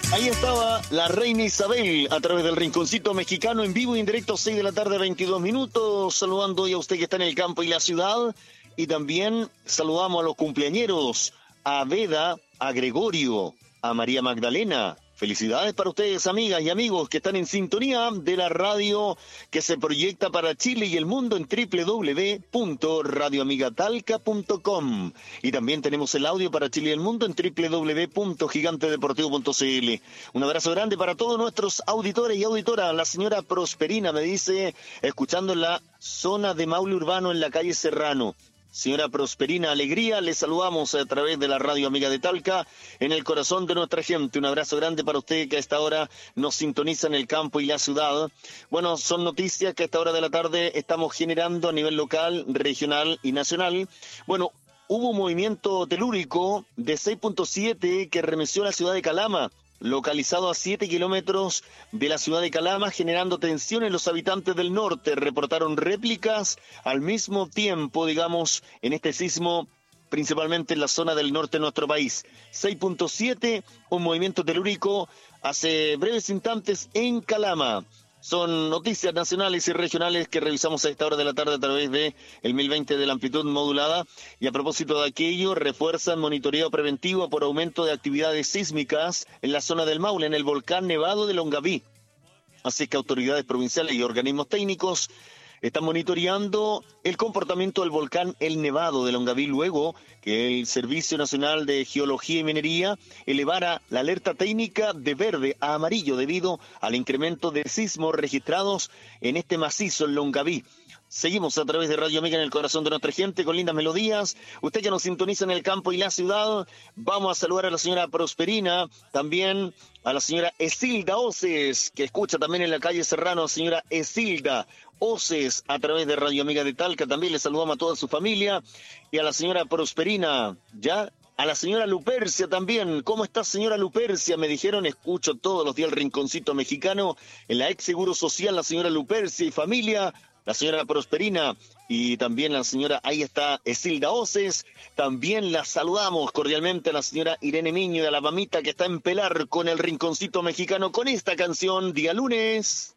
Ahí estaba la reina Isabel a través del Rinconcito Mexicano en vivo y en directo, 6 de la tarde, 22 minutos. Saludando hoy a usted que está en el campo y la ciudad. Y también saludamos a los cumpleañeros, a Veda, a Gregorio, a María Magdalena. Felicidades para ustedes, amigas y amigos que están en sintonía de la radio que se proyecta para Chile y el mundo en www.radioamigatalca.com. Y también tenemos el audio para Chile y el mundo en www.gigantedeportivo.cl. Un abrazo grande para todos nuestros auditores y auditoras. La señora Prosperina me dice, escuchando en la zona de Maule Urbano en la calle Serrano. Señora Prosperina Alegría, le saludamos a través de la Radio Amiga de Talca, en el corazón de nuestra gente. Un abrazo grande para usted que a esta hora nos sintoniza en el campo y la ciudad. Bueno, son noticias que a esta hora de la tarde estamos generando a nivel local, regional y nacional. Bueno, hubo un movimiento telúrico de 6.7 que remeció a la ciudad de Calama, localizado a 7 kilómetros de la ciudad de Calama, generando tensión en los habitantes del norte. Reportaron réplicas al mismo tiempo, digamos, en este sismo, principalmente en la zona del norte de nuestro país. 6.7, un movimiento telúrico hace breves instantes en Calama. Son noticias nacionales y regionales que revisamos a esta hora de la tarde a través de el 1020 de la amplitud modulada. Y a propósito de aquello, refuerzan monitoreo preventivo por aumento de actividades sísmicas en la zona del Maule, en el volcán Nevado de Longaví. Así que autoridades provinciales y organismos técnicos están monitoreando el comportamiento del volcán El Nevado de Longaví luego que el Servicio Nacional de Geología y Minería elevara la alerta técnica de verde a amarillo debido al incremento de sismos registrados en este macizo en Longaví. Seguimos a través de Radio Amiga en el corazón de nuestra gente con lindas melodías. Usted ya nos sintoniza en el campo y la ciudad. Vamos a saludar a la señora Prosperina, también a la señora Esilda Oces, que escucha también en la calle Serrano, señora Esilda Oces, a través de Radio Amiga de Talca. También le saludamos a toda su familia. Y a la señora Prosperina, ya. A la señora Lupercia también. ¿Cómo está, señora Lupercia? Me dijeron, escucho todos los días el Rinconcito Mexicano. En la ex Seguro Social, la señora Lupercia y familia. La señora Prosperina y también la señora, ahí está, Esilda Oces. También la saludamos cordialmente a la señora Irene Miño y a la mamita que está en Pelar con el Rinconcito Mexicano con esta canción, Día Lunes.